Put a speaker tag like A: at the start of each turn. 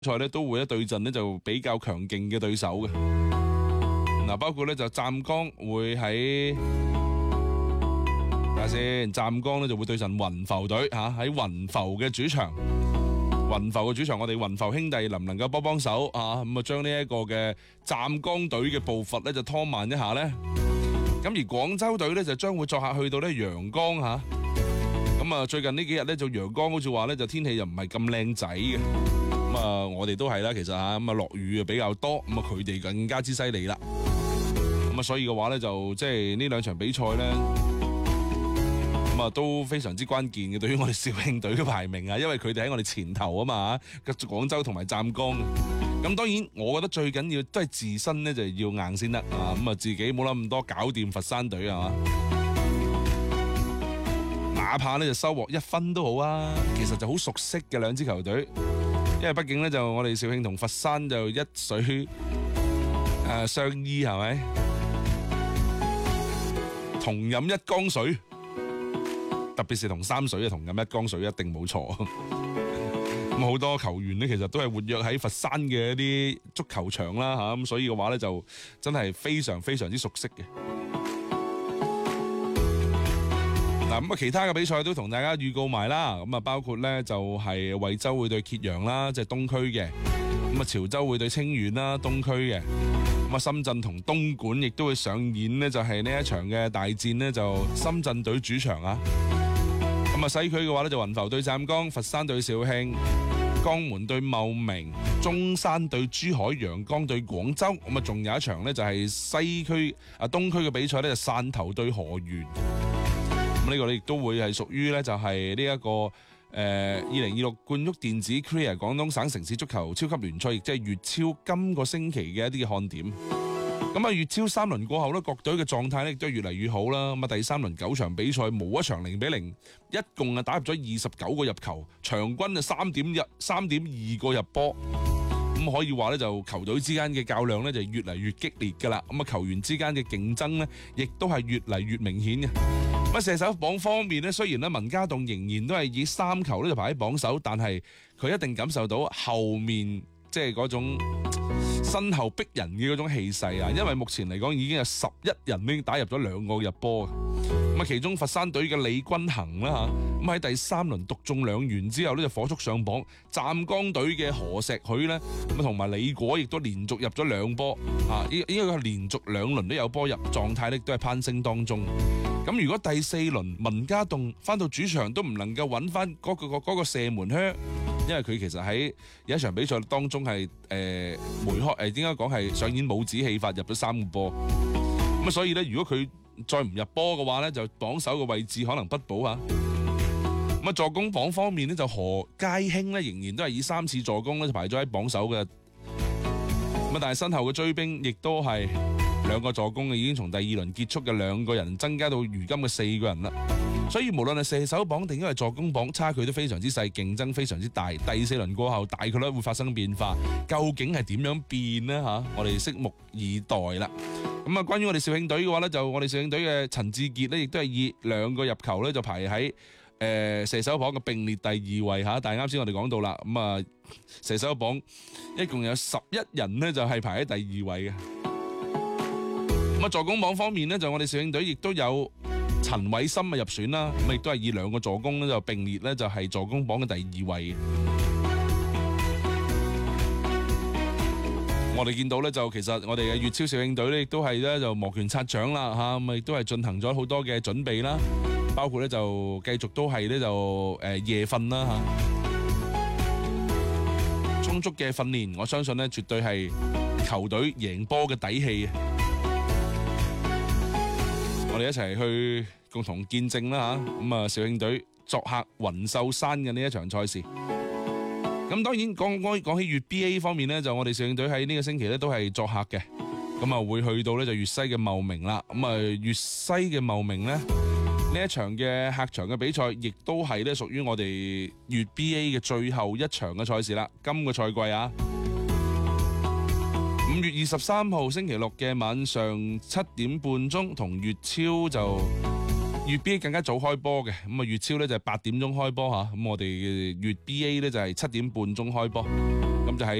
A: 賽咧都會咧對陣呢就比較強勁嘅對手嘅。嗱，包括咧就湛江會喺睇下先，湛江咧就會對陣雲浮隊喺雲浮嘅主場。雲浮嘅主場，我哋雲浮兄弟能唔能夠幫手啊？咁啊，將呢一個嘅湛江隊嘅步伐咧就拖慢一下咧。咁而廣州隊咧就將會作客去到咧陽江吓。咁啊，最近呢幾日咧就陽江好似話咧就天氣又唔係咁靚仔嘅。咁啊，我哋都係啦，其實吓咁啊落雨啊比較多，咁啊佢哋更加之犀利啦。咁啊，所以嘅話咧就即係呢兩場比賽咧。咁啊，都非常之關鍵嘅，對於我哋肇慶隊嘅排名啊，因為佢哋喺我哋前頭啊嘛，廣州同埋湛江。咁當然，我覺得最緊要都係自身咧就要硬先得啊，咁啊自己冇諗咁多，搞掂佛山隊係嘛，哪怕咧就收穫1分都好啊。其實就好熟悉嘅兩支球隊，因為畢竟咧就我哋肇慶同佛山就一水相依係咪？同飲一江水。特別是同三水啊，同飲一江水一定冇錯。咁好多球員呢，其實都係活躍喺佛山嘅一啲足球場啦吓，咁所以嘅話呢，就真係非常非常之熟悉嘅。嗱，咁啊，其他嘅比賽都同大家預告埋啦。咁啊，包括呢就係惠州會對揭陽啦，即係東區嘅。咁啊，潮州會對清遠啦，東區嘅。咁啊，深圳同東莞亦都會上演呢，就係呢一場嘅大戰呢，就深圳隊主場啊。咁啊，西區嘅話咧就雲浮對湛江，佛山對肇慶，江門對茂名，中山對珠海，陽江對廣州。咁啊，仲有一場呢，就係西區東區嘅比賽呢，就汕頭對河源。咁呢個呢亦都會係屬於呢，就係呢一個2026冠旭電子 Clear 廣東省城市足球超級聯賽，亦即係粵超今個星期嘅一啲嘅看點。咁啊，粵超3輪過後咧，各隊嘅狀態咧亦都越嚟越好啦。咁啊，第3輪9場比賽冇一場0-0，一共啊打入咗29個入球，場均啊3.2個入波。咁可以話咧，就球隊之間嘅較量咧就越嚟越激烈噶啦。咁啊，球員之間嘅競爭咧，亦都係越嚟越明顯嘅。咁啊，射手榜方面咧，雖然咧文家棟仍然都係以3球咧就排喺榜首，但係佢一定感受到後面即係嗰種身後逼人嘅嗰種氣勢啊，因為目前嚟講已經有11人已經打入咗2個入波。咁啊，其中佛山隊嘅李君衡啦吓，咁喺第3輪獨中2元之後呢，就火速上榜。湛江隊嘅何石許呢，咁同埋李果亦都連續入咗2波啊，應該係連續2輪都有波入，狀態呢都係攀升當中。咁如果第4輪文家棟翻到主場都唔能夠揾翻嗰個射門靴，因為佢其實喺有一場比賽當中係梅開應該講係上演帽子戲法入咗3個波，咁所以咧如果佢再唔入波嘅話咧，就榜首嘅位置可能不保啊。咁啊，助攻榜方面咧，就何佳興咧仍然都係以3次助攻咧就排咗喺榜首嘅，咁但係身後嘅追兵亦都係2個助攻已經從第2輪結束嘅2個人增加到如今嘅4個人啦。所以無論係射手榜定因為助攻榜，差距都非常之細，競爭非常之大。第4輪過後，大概率會發生變化，究竟係點樣變呢？吓，我哋拭目以待啦。咁啊，關於我哋肇慶隊嘅話呢，就我哋肇慶隊嘅陳志傑呢，亦都係以2個入球呢，就排喺射手榜嘅並列第2位吓。但係啱先我哋講到啦，咁啊射手榜一共有11人呢，就係排喺第2位嘅。咁啊，助攻榜方面呢，就我哋肇慶隊亦都有陳偉森入選啦，咁亦都係以2個助攻咧就並列咧就係助攻榜嘅第2位。我哋見到咧就其實我哋嘅粵超肇慶隊咧亦都係咧就摩拳擦掌啦吓，咁亦都係進行咗好多嘅準備啦，包括咧就繼續都係咧就夜訓啦吓，充足嘅訓練，我相信咧絕對係球隊贏波嘅底氣。我哋一齊去共同見證啦吓，咁啊肇慶隊作客雲秀山嘅呢一場賽事。咁當然講起粵 BA 方面呢，就我哋肇慶隊喺呢個星期呢都係作客嘅，咁啊會去到呢就粵西嘅茂名啦。咁啊粵西嘅茂名呢一場嘅客場嘅比賽，亦都係呢屬於我哋粵 BA 嘅最後一場嘅賽事啦。今個賽季啊，5月23號星期6嘅晚上7點半鐘，同粵超就粵 BA 更加早開波嘅，咁啊粵超呢就係8點鐘開波吓，咁我哋粵 BA 呢就係7點半鐘開波，咁咁就喺